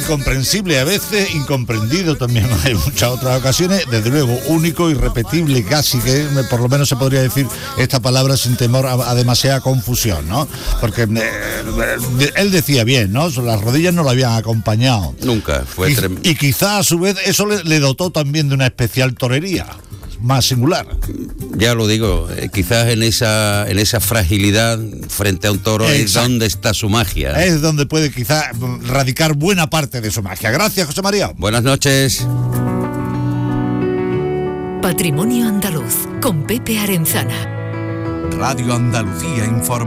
incomprensible a veces, incomprendido también en muchas otras ocasiones, desde luego único, irrepetible, casi que por lo menos se podría decir esta palabra sin temor a demasiada confusión, ¿no? Porque él decía bien, ¿no? Las rodillas no lo habían acompañado. Nunca, fue tremendo. Y quizá a su vez eso le dotó también de una especial torería más singular. Ya lo digo, quizás en esa fragilidad frente a un toro es donde está su magia. Es donde puede quizá radicar buena parte de su magia. Gracias, José María. Buenas noches. Patrimonio Andaluz con Pepe Arenzana. Radio Andalucía informa.